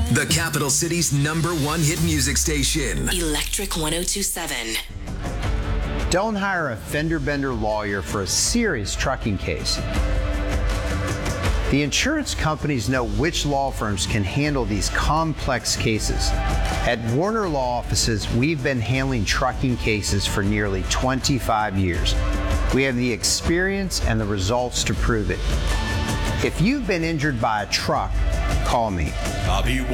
The capital city's #1 hit music station. Electric 1027. Don't hire a fender bender lawyer for a serious trucking case. The insurance companies know which law firms can handle these complex cases. At Warner Law Offices, we've been handling trucking cases for nearly 25 years. We have the experience and the results to prove it. If you've been injured by a truck, call me. Bobby